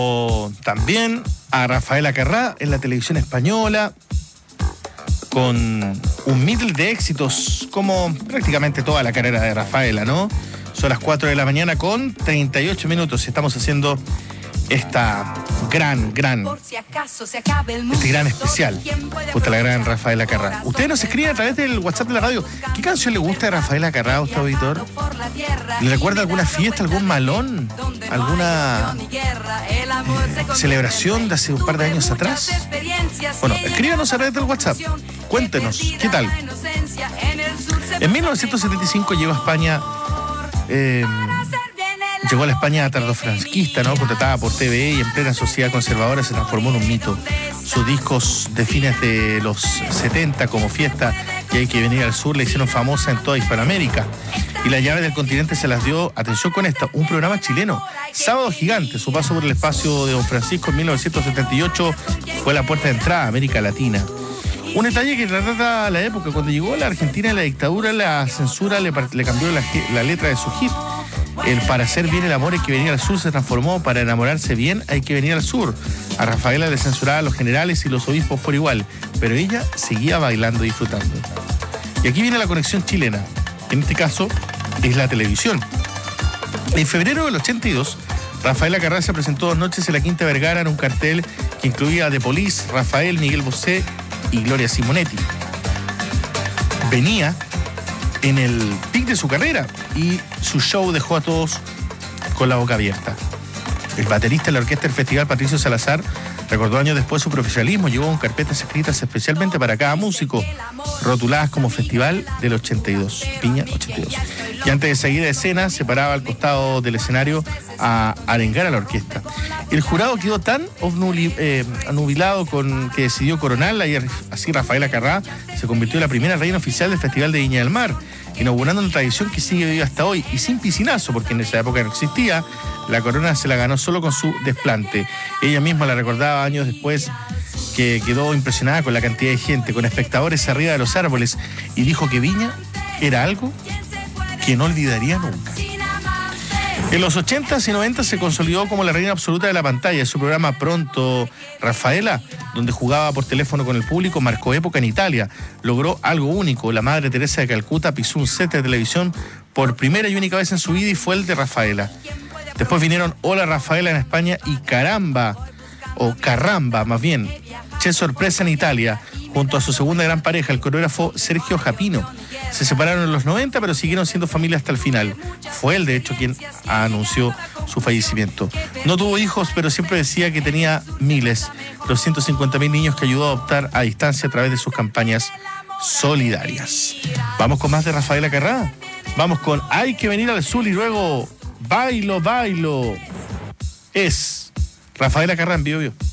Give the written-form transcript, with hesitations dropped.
También a Rafaela Carrá en la televisión española, con un medley de éxitos, como prácticamente toda la carrera de Rafaela, ¿no? Son las 4 de la mañana con 38 minutos. Estamos haciendo esta gran especial junto a la gran Rafaela Carrá. Ustedes nos escriben a través del WhatsApp de la radio. ¿Qué canción le gusta de Rafaela Carrá a usted, auditor? ¿Le recuerda alguna fiesta, algún malón? ¿Alguna celebración de hace un par de años atrás? Bueno, escríbanos a través del WhatsApp. Cuéntenos, ¿qué tal? En 1975 llegó a España... Llegó a la España tardofranquista, ¿no? Contratada por TVE y en plena sociedad conservadora se transformó en un mito. Sus discos de fines de los 70 como Fiesta y Hay que venir al sur la hicieron famosa en toda Hispanoamérica. Y la llave del continente se las dio, atención con esta, un programa chileno, Sábado Gigante. Su paso por el espacio de Don Francisco en 1978 fue la puerta de entrada a América Latina. Un detalle que retrata la época. Cuando llegó a la Argentina la dictadura, la censura le cambió la letra de su hit. El para hacer bien el amor hay que venir al sur se transformó para enamorarse bien hay que venir al sur. A Rafaela le censuraban a los generales y los obispos por igual, pero ella seguía bailando y disfrutando. Y aquí viene la conexión chilena. En este caso es la televisión. En febrero del 82, Rafaela Carrá se presentó 2 noches en la Quinta Vergara en un cartel que incluía a The Police, Rafael, Miguel Bosé y Gloria Simonetti. Venía en el pic de su carrera y su show dejó a todos con la boca abierta. El baterista de la orquesta del festival, Patricio Salazar, recordó años después su profesionalismo. Llevó con carpetas escritas especialmente para cada músico, rotuladas como Festival del 82, Viña 82. Y antes de seguir a escena, se paraba al costado del escenario a arengar a la orquesta. El jurado quedó tan anubilado con que decidió coronarla y así Rafaela Carrá se convirtió en la primera reina oficial del Festival de Viña del Mar, inaugurando una tradición que sigue viva hasta hoy y sin piscinazo, porque en esa época no existía. La corona se la ganó solo con su desplante. Ella misma la recordaba años después que quedó impresionada con la cantidad de gente, con espectadores arriba de los árboles, y dijo que Viña era algo que no olvidaría nunca. En los 80s y 90s se consolidó como la reina absoluta de la pantalla. Su programa Pronto Rafaela, donde jugaba por teléfono con el público, marcó época en Italia. Logró algo único. La Madre Teresa de Calcuta pisó un set de televisión por primera y única vez en su vida y fue el de Rafaela. Después vinieron Hola Rafaela en España y Caramba, o Carramba más bien, Che Sorpresa en Italia, junto a su segunda gran pareja, el coreógrafo Sergio Japino. Se separaron en los 90, pero siguieron siendo familia hasta el final. Fue él, de hecho, quien anunció su fallecimiento. No tuvo hijos, pero siempre decía que tenía miles. Los 150.000 niños que ayudó a adoptar a distancia a través de sus campañas solidarias. Vamos con más de Rafaela Carrá. Vamos con Hay que venir al sur y luego Bailo, bailo. Es Rafaela Carrá en Bio Bio.